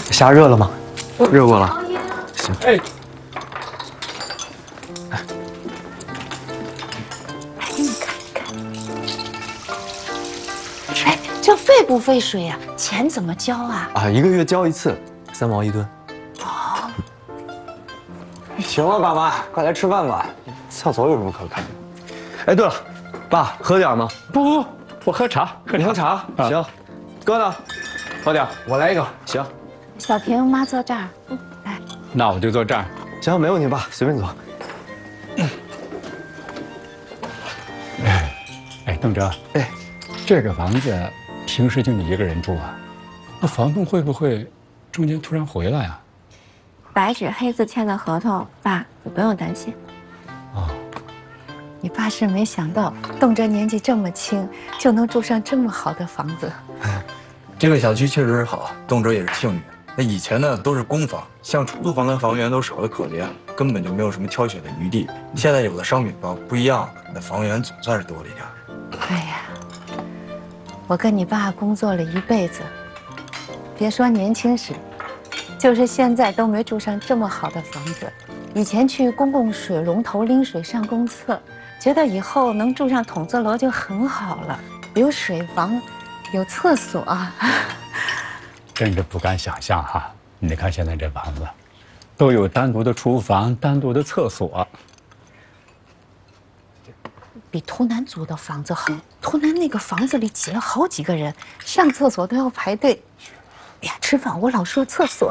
虾热了吗？热过了。行。哎。 你看。哎，这费不费水呀？钱怎么交啊？ 啊，1个月交1次，3毛1吨。 哦。 行了，爸妈，快来吃饭吧。厕所有什么可看的？哎，对了，爸，喝点吗？ 不，我喝茶。 你喝茶？行。哥呢？喝点，我来一个。行。 小平妈坐这儿。来。 那我就坐这儿。 行，没问题，爸，随便坐。 哎，邓哲， 哎， 这个房子平时就你一个人住啊？那房东会不会中间突然回来呀？ 白纸黑字签的合同，爸，你不用担心。 哦， 你爸是没想到，动辄年纪这么轻，就能住上这么好的房子。 这个小区确实是好，动辄也是幸运。那以前呢都是公房，像出租房跟房源都少得可怜，根本就没有什么挑选的余地。现在有了商品房，不一样，那房源总算是多了一点。 哎呀，我跟你爸工作了一辈子，别说年轻时，就是现在都没住上这么好的房子。以前去公共水龙头拎水上公厕，觉得以后能住上筒子楼就很好了，有水房，有厕所。 真是不敢想象哈！你看现在这房子，都有单独的厨房、单独的厕所。 比图南租的房子好。图南那个房子里挤了好几个人，上厕所都要排队。哎呀，吃饭我老说厕所。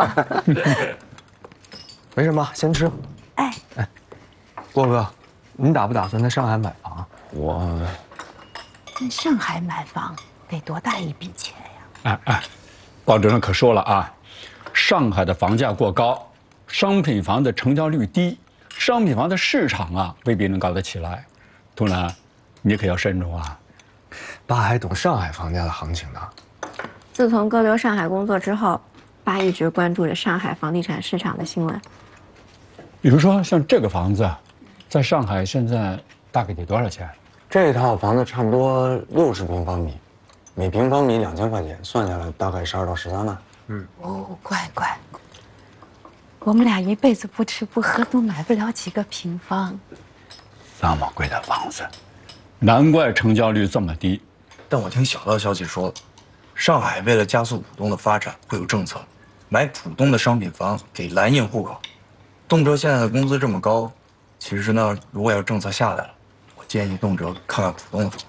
没什么，先吃。 哎， 郭哥，你打不打算在上海买房？ 我在上海买房得多大一笔钱呀？ 哎，鲍主任可说了啊，上海的房价过高，商品房的成交率低，商品房的市场啊未必能搞得起来。图南，你可要慎重啊！ 爸还懂上海房价的行情呢。 自从哥留上海工作之后，爸一直关注着上海房地产市场的新闻。 比如说像这个房子，在上海现在大概得多少钱？ 这套房子差不多60平方米，每平方米2000块钱，算下来大概12到13万。 哦，乖，我们俩一辈子不吃不喝都买不了几个平方。 那么贵的房子，难怪成交率这么低。 但我听小道消息说，上海为了加速浦东的发展，会有政策，买浦东的商品房给蓝印户口。动辄现在的工资这么高，其实呢，如果要政策下来了，我建议动辄看看浦东的房。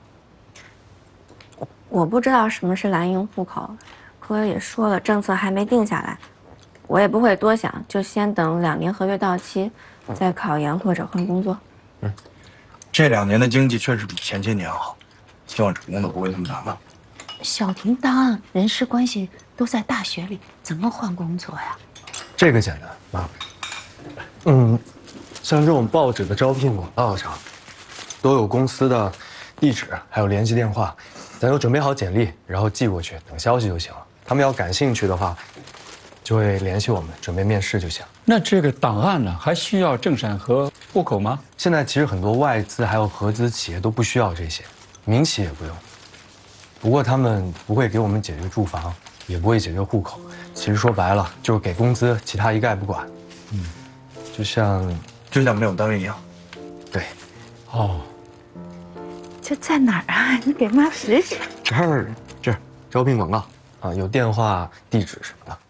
我不知道什么是蓝印户口，哥也说了，政策还没定下来，我也不会多想，就先等2年合约到期，再考研或者换工作。 这2年的经济确实比前些年好，希望成功的不会那么难吧。 小婷档案、人事关系都在大学里，怎么换工作呀？ 这个简单，妈。像这种报纸的招聘广告上，都有公司的地址，还有联系电话，咱就准备好简历，然后寄过去，等消息就行了。他们要感兴趣的话，就会联系我们，准备面试就行。 那这个档案呢，还需要政审和户口吗？ 现在其实很多外资还有合资企业都不需要这些，民企也不用。不过他们不会给我们解决住房，也不会解决户口。其实说白了，就是给工资，其他一概不管。就像没有单位一样。 对。 哦， 这在哪儿啊？你给妈指指。 这儿招聘广告啊，有电话、地址什么的。